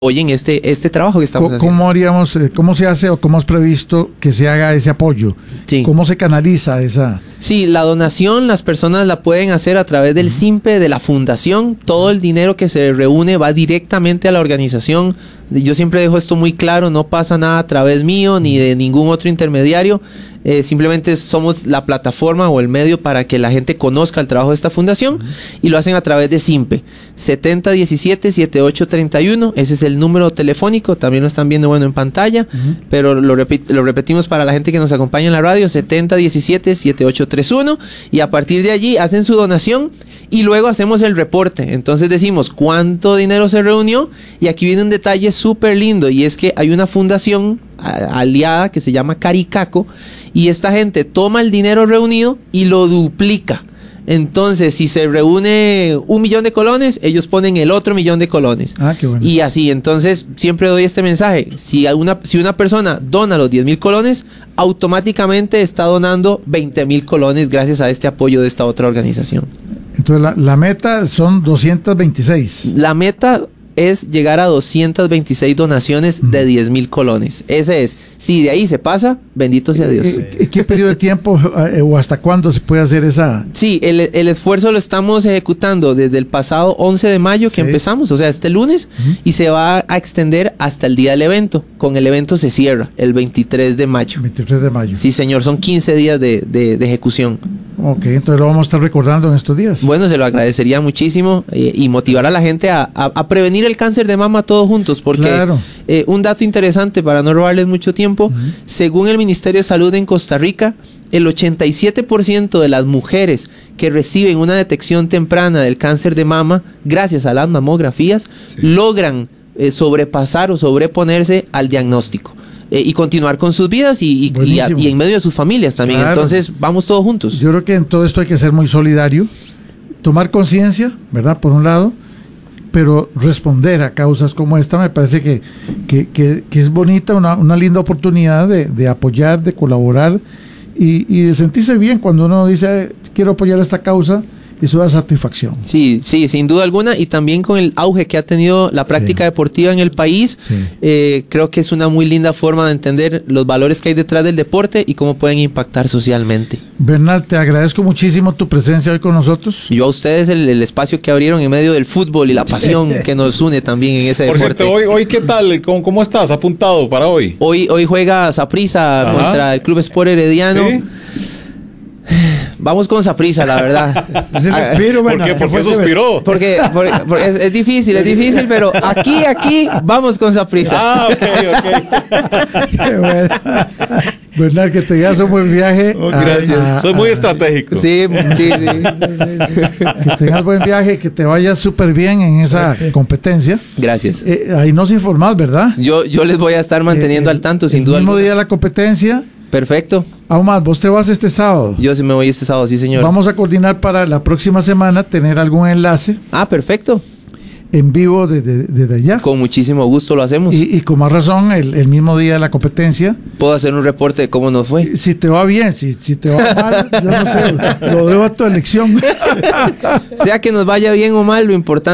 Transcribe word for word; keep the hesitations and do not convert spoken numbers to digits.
apoyen este, este trabajo que estamos haciendo. ¿Cómo haríamos, cómo se hace o cómo es previsto que se haga ese apoyo? Sí. ¿Cómo se canaliza esa? Sí, la donación las personas la pueden hacer a través del SIMPE, de la fundación. Todo el dinero que se reúne va directamente a la organización. Yo siempre dejo esto muy claro, no pasa nada a través mío ni de ningún otro intermediario. Eh, simplemente somos la plataforma o el medio para que la gente conozca el trabajo de esta fundación, uh-huh. y lo hacen a través de SIMPE setenta diecisiete setenta y ocho treinta y uno. Ese es el número telefónico, también lo están viendo bueno en pantalla, uh-huh. pero lo, repit- lo repetimos para la gente que nos acompaña en la radio: setenta diecisiete setenta y ocho treinta y uno, y a partir de allí hacen su donación y luego hacemos el reporte. Entonces decimos cuánto dinero se reunió, y aquí viene un detalle súper lindo, y es que hay una fundación a- aliada que se llama Caricaco, y esta gente toma el dinero reunido y lo duplica. Entonces, si se reúne un millón de colones, ellos ponen el otro millón de colones. Ah, qué bueno. Y así, entonces, siempre doy este mensaje. Si una, si una persona dona los diez mil colones, automáticamente está donando veinte mil colones gracias a este apoyo de esta otra organización. Entonces, la, la meta son doscientos veintiséis. La meta es llegar a doscientas veintiséis donaciones uh-huh. de diez mil colones. Ese es. Si de ahí se pasa, bendito sea Dios. ¿Qué, qué periodo de tiempo eh, o hasta cuándo se puede hacer esa? Sí, el, el esfuerzo lo estamos ejecutando desde el pasado once de mayo que sí. empezamos, o sea, este lunes, uh-huh. y se va a extender hasta el día del evento. Con el evento se cierra el veintitrés de mayo. veintitrés de mayo. Sí, señor, son quince días de, de, de ejecución. Ok, entonces lo vamos a estar recordando en estos días. Bueno, se lo agradecería muchísimo, eh, y motivar a la gente a, a, a prevenir el cáncer de mama todos juntos, porque claro. eh, un dato interesante para no robarles mucho tiempo, uh-huh. según el Ministerio de Salud en Costa Rica, el ochenta y siete por ciento de las mujeres que reciben una detección temprana del cáncer de mama gracias a las mamografías sí. logran eh, sobrepasar o sobreponerse al diagnóstico. Eh, y continuar con sus vidas y, y, y, a, y en medio de sus familias también. Claro. Entonces, vamos todos juntos. Yo creo que en todo esto hay que ser muy solidario, tomar conciencia, ¿verdad? Por un lado, pero responder a causas como esta me parece que, que, que, que es bonita, una, una linda oportunidad de, de apoyar, de colaborar y, y de sentirse bien cuando uno dice, quiero apoyar esta causa. Eso da satisfacción. Sí, sí, sin duda alguna, y también con el auge que ha tenido la práctica sí. deportiva en el país, sí. eh, creo que es una muy linda forma de entender los valores que hay detrás del deporte y cómo pueden impactar socialmente. Bernal, te agradezco muchísimo tu presencia hoy con nosotros. Yo a ustedes el, el espacio que abrieron en medio del fútbol y la pasión que nos une también en ese Por deporte. Por cierto, hoy, hoy ¿qué tal? ¿Cómo, cómo estás apuntado para hoy? Hoy, hoy juega Saprissa contra el Club Sport Herediano. ¿Sí? Vamos con Saprissa, la verdad. Ese suspiro, ¿Por qué, ¿Por qué suspiró? Porque, porque, porque es, es difícil, es difícil, pero aquí, aquí, vamos con Saprissa. Ah, ok, ok. Qué bueno. Bernal, que te tengas un buen viaje. Oh, gracias. A, a, Soy muy a, estratégico. Sí, sí, sí. Que tengas buen viaje, que te vayas súper bien en esa competencia. Gracias. Eh, ahí nos informás, ¿verdad? Yo, yo les voy a estar manteniendo eh, al tanto, sin duda. El mismo alguna. día de la competencia. Perfecto. Aún más, vos te vas este sábado. Yo sí me voy este sábado, sí, señor. Vamos a coordinar para la próxima semana tener algún enlace. Ah, perfecto. En vivo desde de, de, de allá. Con muchísimo gusto lo hacemos. Y, y con más razón, el, el mismo día de la competencia. Puedo hacer un reporte de cómo nos fue. Si te va bien, si, si te va mal, yo no sé, lo dejo a tu elección. Sea que nos vaya bien o mal, lo importante